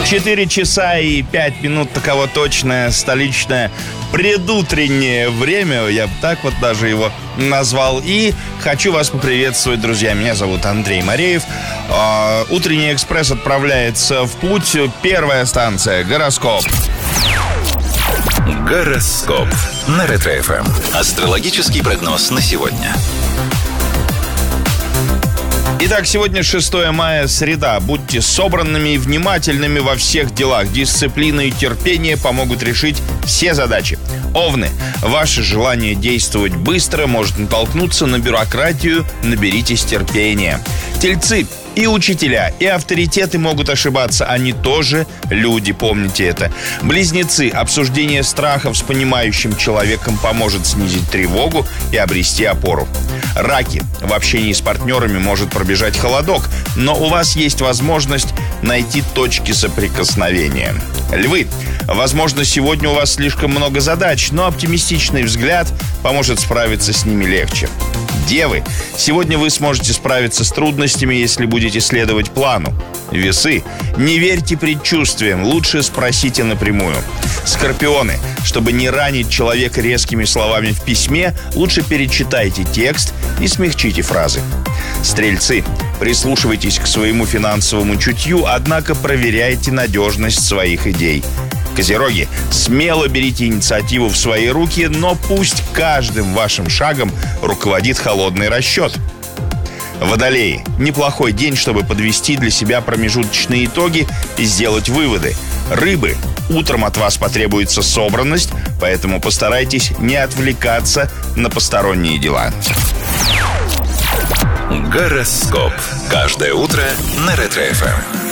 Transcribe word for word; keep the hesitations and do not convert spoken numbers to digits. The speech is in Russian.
четыре часа и пять минут, таково точное столичное предутреннее время, я бы так вот даже его назвал. И хочу вас поприветствовать, друзья. Меня зовут Андрей Мареев. Утренний экспресс отправляется в путь. Первая станция — гороскоп. Гороскоп на Ретро-эф эм. Астрологический прогноз на сегодня. Итак, сегодня шестое мая, среда. Будьте собранными и внимательными во всех делах. Дисциплина и терпение помогут решить все задачи. Овны, ваше желание действовать быстро может натолкнуться на бюрократию. Наберитесь терпения. Тельцы, и учителя, и авторитеты могут ошибаться. Они тоже люди, помните это. Близнецы, обсуждение страхов с понимающим человеком поможет снизить тревогу и обрести опору. Раки, в общении с партнерами может пробежать холодок, но у вас есть возможность найти точки соприкосновения. Львы, возможно, сегодня у вас слишком много задач, но оптимистичный взгляд поможет справиться с ними легче. Девы, сегодня вы сможете справиться с трудностями, если будете следовать плану. Весы, не верьте предчувствиям, лучше спросите напрямую. Скорпионы, чтобы не ранить человека резкими словами в письме, лучше перечитайте текст и смягчите фразы. Стрельцы, прислушивайтесь к своему финансовому чутью, однако проверяйте надежность своих идей. Козероги, смело берите инициативу в свои руки, но пусть каждым вашим шагом руководит холодный расчет. Водолеи, неплохой день, чтобы подвести для себя промежуточные итоги и сделать выводы. Рыбы, утром от вас потребуется собранность, поэтому постарайтесь не отвлекаться на посторонние дела. Гороскоп. Каждое утро на Ретро-эф эм.